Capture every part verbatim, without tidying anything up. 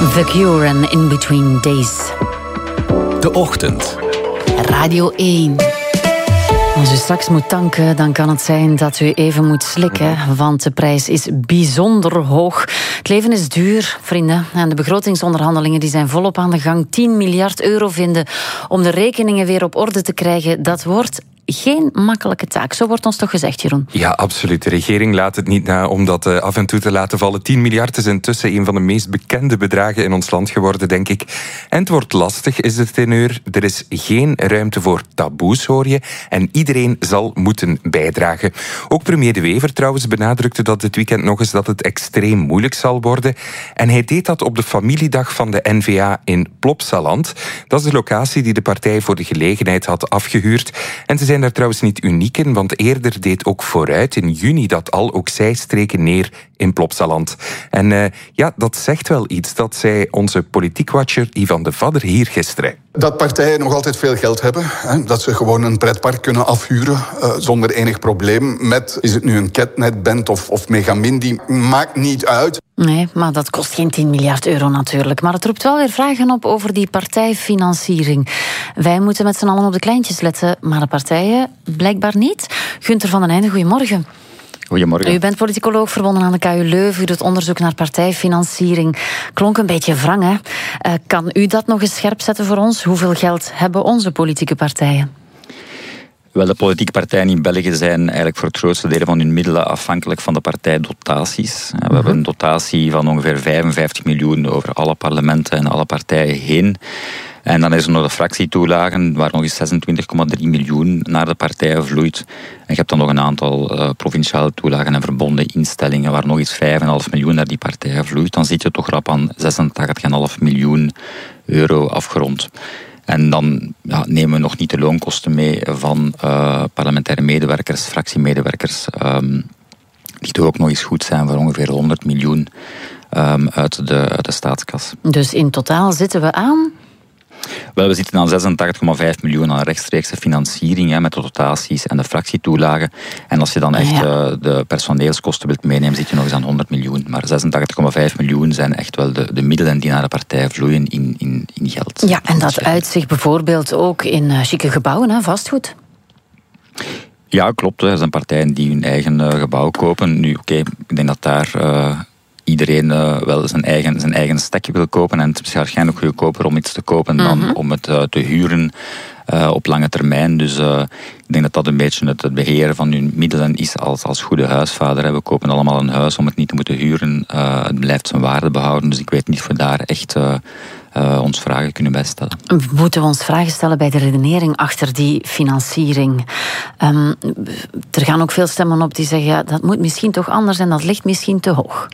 The Cure en In Between Days. De Ochtend. Radio één. Als u straks moet tanken, dan kan het zijn dat u even moet slikken, want de prijs is bijzonder hoog. Het leven is duur, vrienden, en de begrotingsonderhandelingen die zijn volop aan de gang. tien miljard euro vinden om de rekeningen weer op orde te krijgen, dat wordt geen makkelijke taak. Zo wordt ons toch gezegd, Jeroen? Ja, absoluut. De regering laat het niet na om dat uh, af en toe te laten vallen. tien miljard is intussen een van de meest bekende bedragen in ons land geworden, denk ik. En het wordt lastig, is de teneur. Er is geen ruimte voor taboes, hoor je. En iedereen zal moeten bijdragen. Ook premier De Wever trouwens benadrukte dat dit weekend nog eens dat het extreem moeilijk zal worden. En hij deed dat op de familiedag van de N V A in Plopsaland. Dat is de locatie die de partij voor de gelegenheid had afgehuurd. En ze zijn daar trouwens niet uniek in, want eerder deed ook Vooruit in juni dat al. Ook zij streken neer in Plopsaland. En uh, ja, dat zegt wel iets. Dat zei onze politiekwatcher Ivan de Vadder hier gisteren. Dat partijen nog altijd veel geld hebben. Hè, dat ze gewoon een pretpark kunnen afhuren uh, zonder enig probleem. Met, is het nu een Ketnet-band of, of Megamindi, maakt niet uit. Nee, maar dat kost geen tien miljard euro natuurlijk. Maar het roept wel weer vragen op over die partijfinanciering. Wij moeten met z'n allen op de kleintjes letten, maar de partijen blijkbaar niet. Gunther van den Einde, goedemorgen. Goedemorgen. U bent politicoloog verbonden aan de K U Leuven. U doet onderzoek naar partijfinanciering. Klonk een beetje wrang, hè? Uh, kan u dat nog eens scherp zetten voor ons? Hoeveel geld hebben onze politieke partijen? Wel, de politieke partijen in België zijn eigenlijk voor het grootste deel van hun middelen afhankelijk van de partijdotaties. We mm-hmm. hebben een dotatie van ongeveer vijfenvijftig miljoen over alle parlementen en alle partijen heen. En dan is er nog de fractietoelagen, waar nog eens zesentwintig komma drie miljoen naar de partijen vloeit. En je hebt dan nog een aantal uh, provinciale toelagen en verbonden instellingen, waar nog eens vijf komma vijf miljoen naar die partijen vloeit. Dan zit je toch rap aan zesentachtig komma vijf miljoen euro afgerond. En dan ja, nemen we nog niet de loonkosten mee van uh, parlementaire medewerkers, fractiemedewerkers, um, die toch ook nog eens goed zijn voor ongeveer honderd miljoen um, uit, de, uit de staatskas. Dus in totaal zitten we aan? Wel, we zitten aan zesentachtig komma vijf miljoen aan rechtstreekse financiering, hè, met de dotaties en de fractietoelagen. En als je dan echt ja. uh, de personeelskosten wilt meenemen, zit je nog eens aan honderd miljoen. Maar zesentachtig komma vijf miljoen zijn echt wel de, de middelen die naar de partij vloeien in, in, in geld. Ja, en dat uitzicht bijvoorbeeld ook in uh, chique gebouwen, hè, vastgoed. Ja, klopt. Er zijn partijen die hun eigen uh, gebouw kopen. Nu, oké, okay, ik denk dat daar... Uh, iedereen uh, wel zijn eigen, zijn eigen stekje wil kopen. En het is waarschijnlijk goedkoper om iets te kopen dan mm-hmm. om het uh, te huren uh, op lange termijn. Dus uh, ik denk dat dat een beetje het, het beheren van hun middelen is als, als goede huisvader. We kopen allemaal een huis om het niet te moeten huren. Uh, het blijft zijn waarde behouden. Dus ik weet niet of we daar echt uh, uh, ons vragen kunnen bij stellen. Moeten we ons vragen stellen bij de redenering achter die financiering? Um, er gaan ook veel stemmen op die zeggen, ja, dat moet misschien toch anders en dat ligt misschien te hoog.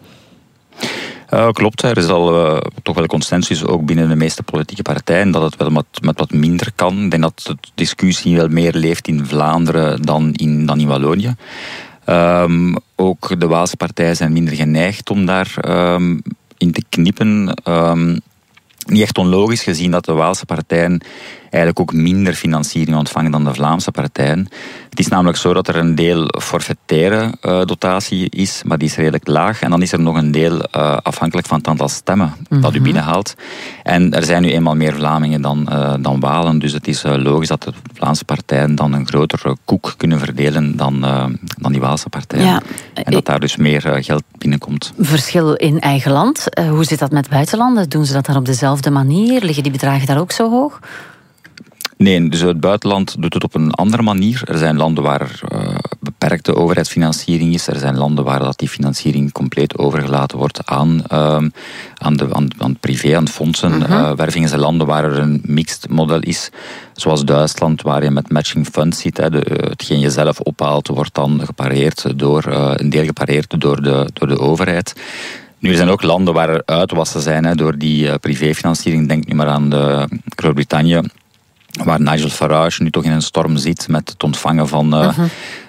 Uh, klopt, er is al uh, toch wel consensus ook binnen de meeste politieke partijen dat het wel met, met wat minder kan. Ik denk dat de discussie wel meer leeft in Vlaanderen dan in, dan in Wallonië. Um, ook de Waalse partijen zijn minder geneigd om daar um, in te knippen. Um, niet echt onlogisch gezien dat de Waalse partijen eigenlijk ook minder financiering ontvangen dan de Vlaamse partijen. Het is namelijk zo dat er een deel forfaitaire uh, dotatie is, maar die is redelijk laag. En dan is er nog een deel uh, afhankelijk van het aantal stemmen mm-hmm. dat u binnenhaalt. En er zijn nu eenmaal meer Vlamingen dan, uh, dan Walen, dus het is uh, logisch dat de Vlaamse partijen dan een grotere koek kunnen verdelen dan, uh, dan die Waalse partijen. Ja. En dat daar dus meer uh, geld binnenkomt. Verschil in eigen land. Uh, hoe zit dat met buitenlanden? Doen ze dat daar op dezelfde manier? Liggen die bedragen daar ook zo hoog? Nee, dus het buitenland doet het op een andere manier. Er zijn landen waar er uh, beperkte overheidsfinanciering is. Er zijn landen waar dat die financiering compleet overgelaten wordt aan, uh, aan, de, aan, aan het privé, aan fondsen. Uh-huh. Uh, werving zijn landen waar er een mixed model is. Zoals Duitsland, waar je met matching funds zit. Hè, de, hetgeen je zelf ophaalt, wordt dan gepareerd door, uh, een deel gepareerd door de, door de overheid. Nu, er zijn ook landen waar er uitwassen zijn hè, door die uh, privéfinanciering. Denk nu maar aan de Groot-Brittannië, waar Nigel Farage nu toch in een storm zit met het ontvangen van uh, uh-huh.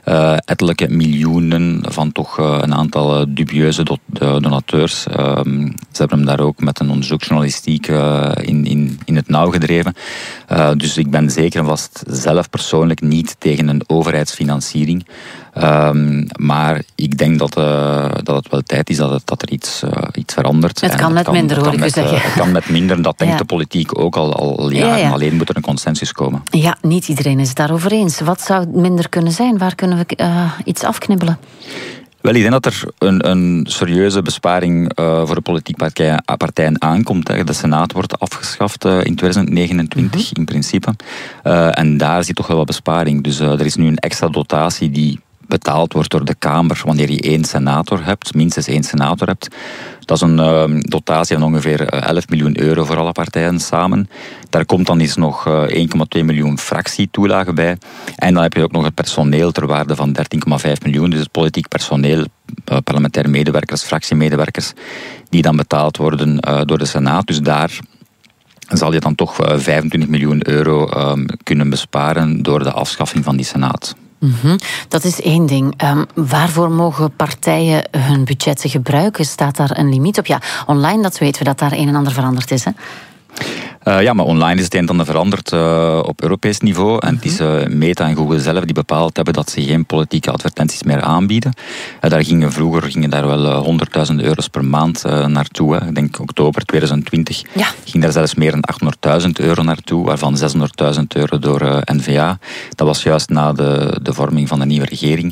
uh, ettelijke miljoenen van toch uh, een aantal uh, dubieuze do- donateurs. Um, ze hebben hem daar ook met een onderzoeksjournalistiek uh, in, in, in het nauw gedreven. Uh, dus ik ben zeker en vast zelf persoonlijk niet tegen een overheidsfinanciering. Um, maar ik denk dat, uh, dat het wel tijd is dat, het, dat er iets, uh, iets verandert. Het kan en met het kan, minder, hoor ik u zeggen. Uh, het kan met minder, dat denkt ja. de politiek ook al, al jaren. Ja, ja. Alleen moet er een consensus komen. Ja, niet iedereen is het daarover eens. Wat zou minder kunnen zijn? Waar kunnen we uh, iets afknibbelen? Wel, ik denk dat er een, een serieuze besparing uh, voor de politieke partij, partijen aankomt. Hè. De Senaat wordt afgeschaft uh, in twintig negenentwintig, mm-hmm. in principe. Uh, en daar zit toch wel wat besparing. Dus uh, er is nu een extra dotatie die betaald wordt door de Kamer wanneer je één senator hebt, minstens één senator hebt. Dat is een uh, dotatie van ongeveer elf miljoen euro voor alle partijen samen. Daar komt dan eens nog uh, één komma twee miljoen fractietoelage bij. En dan heb je ook nog het personeel ter waarde van dertien komma vijf miljoen. Dus het politiek personeel, uh, parlementaire medewerkers, fractiemedewerkers, die dan betaald worden uh, door de Senaat. Dus daar zal je dan toch uh, vijfentwintig miljoen euro uh, kunnen besparen door de afschaffing van die Senaat. Mm-hmm. Dat is één ding. Um, waarvoor mogen partijen hun budgetten gebruiken? Staat daar een limiet op? Ja, online, dat weten we dat daar een en ander veranderd is, hè? Uh, ja, maar online is het een en ander veranderd uh, op Europees niveau. En het is uh, Meta en Google zelf die bepaald hebben dat ze geen politieke advertenties meer aanbieden. Uh, daar gingen vroeger gingen daar wel uh, honderdduizend euro's per maand uh, naartoe. Hè. Ik denk oktober twintig twintig ja. ging daar zelfs meer dan achthonderdduizend euro naartoe, waarvan zeshonderdduizend euro door uh, N V A. Dat was juist na de, de vorming van de nieuwe regering.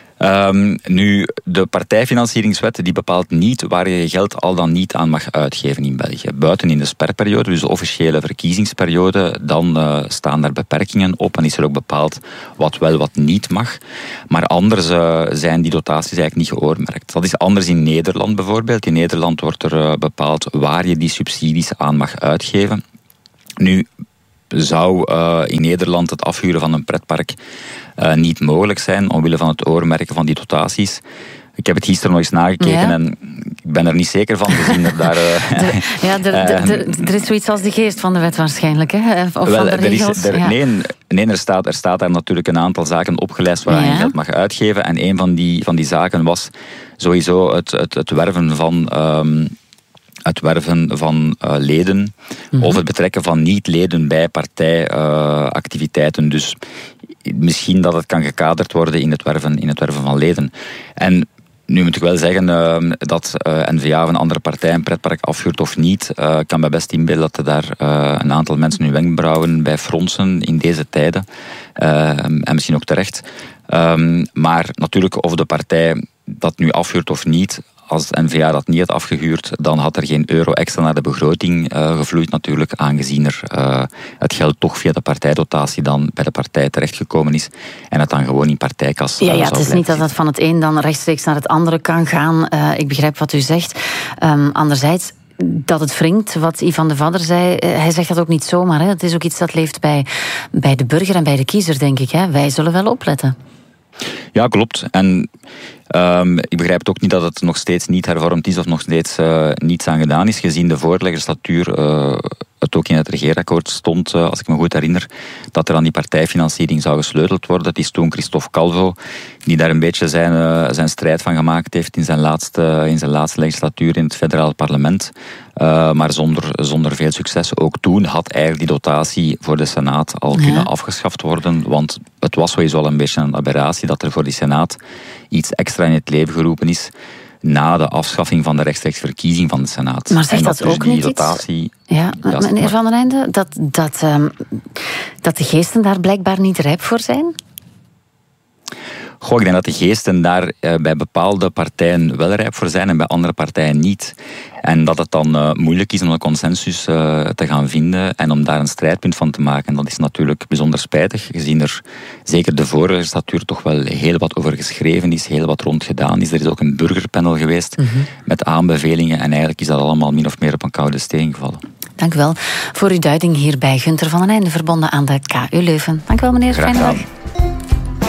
Um, nu, de partijfinancieringswet die bepaalt niet waar je je geld al dan niet aan mag uitgeven in België. Buiten in de sperperiode, dus de officiële verkiezingsperiode, dan uh, staan daar beperkingen op en is er ook bepaald wat wel, wat niet mag. Maar anders uh, zijn die dotaties eigenlijk niet geoormerkt. Dat is anders in Nederland bijvoorbeeld. In Nederland wordt er uh, bepaald waar je die subsidies aan mag uitgeven. Nu zou uh, in Nederland het afhuren van een pretpark uh, niet mogelijk zijn omwille van het oormerken van die dotaties. Ik heb het gisteren nog eens nagekeken ja. en ik ben er niet zeker van gezien dat daar... Uh, de, ja, er, uh, er, er is zoiets als de geest van de wet waarschijnlijk, hè? Of wel, van de regels. Er is, er, ja. Nee, nee er, staat, er staat daar natuurlijk een aantal zaken opgelijst waar ja. je geld mag uitgeven. En een van die, van die zaken was sowieso het, het, het werven van... Um, het werven van uh, leden mm-hmm. of het betrekken van niet-leden bij partijactiviteiten. Uh, dus misschien dat het kan gekaderd worden in het werven, in het werven van leden. En nu moet ik wel zeggen uh, dat uh, N V A of een andere partij een pretpark afhuurt of niet. Ik uh, kan me best inbeelden dat er daar uh, een aantal mensen hun wenkbrauwen bij fronsen in deze tijden. Uh, en misschien ook terecht. Um, maar natuurlijk of de partij dat nu afhuurt of niet... Als N V A dat niet had afgehuurd, dan had er geen euro extra naar de begroting uh, gevloeid natuurlijk, aangezien er uh, het geld toch via de partijdotatie dan bij de partij terechtgekomen is en het dan gewoon in partijkas uh, Ja, ja zou het is niet dat het van het een dan rechtstreeks naar het andere kan gaan. Uh, ik begrijp wat u zegt. Um, anderzijds... Dat het wringt, wat Ivan de Vadder zei, hij zegt dat ook niet zomaar. Hè. Het is ook iets dat leeft bij, bij de burger en bij de kiezer, denk ik. Hè. Wij zullen wel opletten. Ja, klopt. En um, ik begrijp het ook niet dat het nog steeds niet hervormd is of nog steeds uh, niets aan gedaan is, gezien de vorige legislatuur uh, het ook in het regeerakkoord stond, uh, als ik me goed herinner, dat er aan die partijfinanciering zou gesleuteld worden. Het is toen Christophe Calvo die daar een beetje zijn, uh, zijn strijd van gemaakt heeft in zijn laatste, in zijn laatste legislatuur in het federaal parlement. Uh, maar zonder, zonder veel succes. Ook toen had eigenlijk die dotatie voor de Senaat al ja. kunnen afgeschaft worden, want het was sowieso al een beetje een aberratie dat er voor die Senaat iets extra in het leven geroepen is na de afschaffing van de rechtstreeks verkiezing van de Senaat. Maar zegt dat, dat dus ook die niet dotatie, iets? Ja, ja meneer maar. Van den Einde, dat, dat, um, dat de geesten daar blijkbaar niet rijp voor zijn? Goh, ik denk dat de geesten daar uh, bij bepaalde partijen wel rijp voor zijn en bij andere partijen niet. En dat het dan uh, moeilijk is om een consensus uh, te gaan vinden en om daar een strijdpunt van te maken. En dat is natuurlijk bijzonder spijtig, gezien er zeker de vorige legislatuur toch wel heel wat over geschreven is, heel wat rond gedaan is. Er is ook een burgerpanel geweest mm-hmm. met aanbevelingen en eigenlijk is dat allemaal min of meer op een koude steen gevallen. Dank u wel voor uw duiding hierbij. Gunther van den Einde, verbonden aan de K U Leuven. Dank u wel, meneer. Graag gedaan.